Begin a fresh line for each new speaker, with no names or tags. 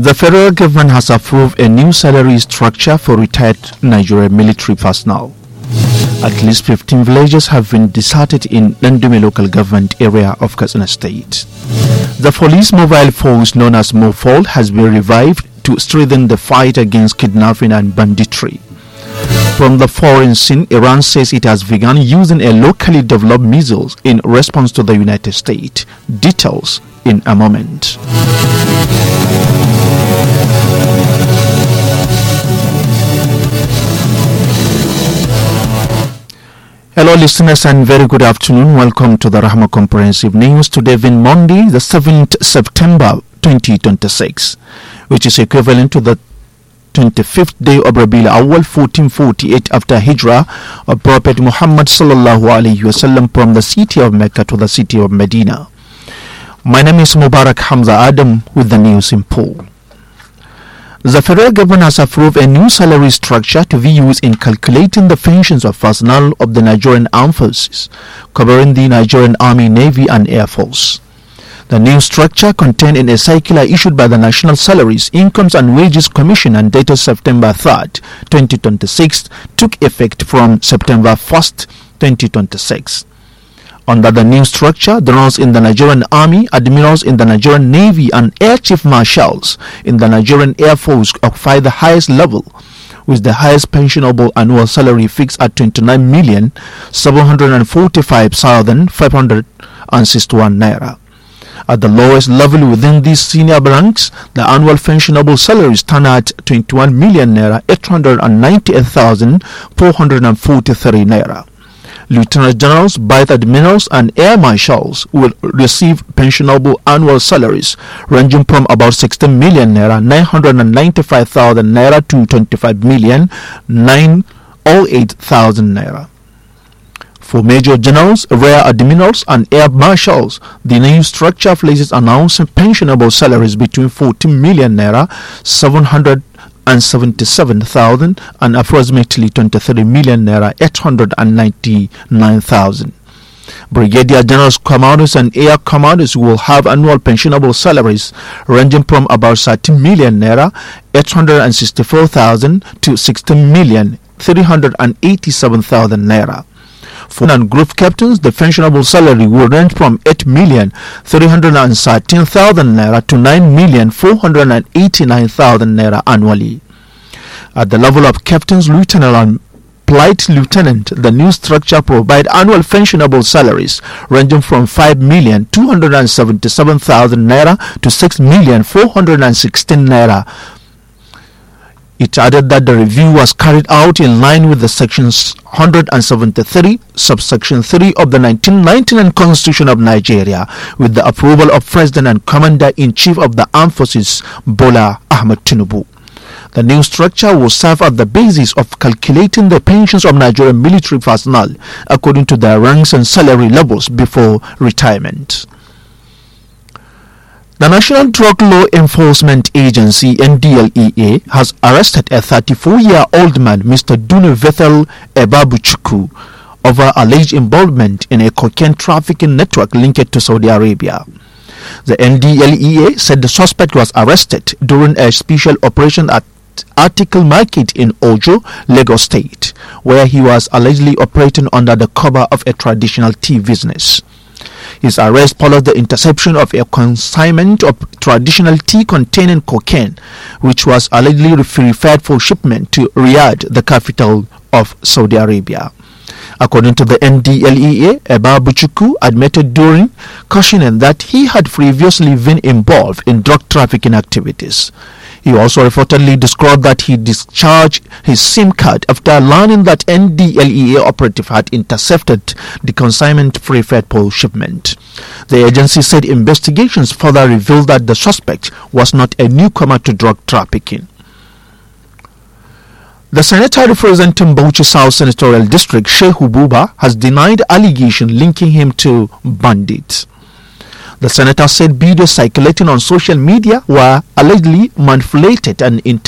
The federal government has approved a new salary structure for retired Nigerian military personnel. At least 15 villages have been deserted in Dandume local government area of Katsina State. The police mobile force known as MOFOL has been revived to strengthen the fight against kidnapping and banditry. From the foreign scene, Iran says it has begun using a locally developed missiles in response to the United States. Details in a moment. Hello listeners and very good afternoon. Welcome to the Rahma Comprehensive News. Today being Monday, the 7th September 2026, which is equivalent to the 25th day of Rabiul Awwal 1448 after Hijrah of Prophet Muhammad sallallahu alaihi wasallam from the city of Mecca to the city of Medina. My name is Mubarak Hamza Adam with the news in full. The federal government has approved a new salary structure to be used in calculating the pensions of personnel of the Nigerian Armed Forces, covering the Nigerian Army, Navy and Air Force. The new structure, contained in a circular issued by the National Salaries, Incomes and Wages Commission and dated September 3rd, 2026, took effect from September 1st, 2026. Under the new structure, the ranks in the Nigerian Army, admirals in the Nigerian Navy and Air Chief Marshals in the Nigerian Air Force occupy the highest level, with the highest pensionable annual salary fixed at 29,745,561 naira. At the lowest level within these senior ranks, the annual pensionable salary stand at 21 million naira 898,443 naira. Lieutenant generals, vice admirals and air marshals will receive pensionable annual salaries ranging from about 16 million naira 995,000 naira to 25 million 908,000 naira. For major generals, rear admirals and air marshals, the new structure places announcing pensionable salaries between 14 million naira 777,000 and approximately 23 million naira 899,000. Brigadier generals, commanders and air commanders will have annual pensionable salaries ranging from about 13 million naira 864,000 to 16 million 387,000 naira. For and group captains, the pensionable salary will range from 8,313,000 naira to 9,489,000 naira annually. At the level of captains, lieutenant and flight lieutenant, the new structure provides annual pensionable salaries ranging from 5,277,000 naira to 6,416,000 naira. It added that the review was carried out in line with the sections 173, subsection 3 of the 1999 Constitution of Nigeria, with the approval of President and Commander-in-Chief of the Armed Forces, Bola Ahmed Tinubu. The new structure will serve as the basis of calculating the pensions of Nigerian military personnel according to their ranks and salary levels before retirement. The National Drug Law Enforcement Agency (NDLEA) has arrested a 34-year-old man, Mr. Dunu Vethel Ebabuchukwu, over alleged involvement in a cocaine trafficking network linked to Saudi Arabia. The NDLEA said the suspect was arrested during a special operation at Article Market in Ojo, Lagos State, where he was allegedly operating under the cover of a traditional tea business. His arrest followed the interception of a consignment of traditional tea containing cocaine, which was allegedly referred for shipment to Riyadh, the capital of Saudi Arabia. According to the NDLEA, Ebabuchukwu admitted during questioning that he had previously been involved in drug trafficking activities. He also reportedly described that he discharged his SIM card after learning that NDLEA operative had intercepted the consignment preferred for shipment. The agency said investigations further revealed that the suspect was not a newcomer to drug trafficking. The senator representing Bauchi South Senatorial District, Shehu Buba, has denied allegation linking him to bandits. The senator said videos circulating on social media were allegedly manipulated and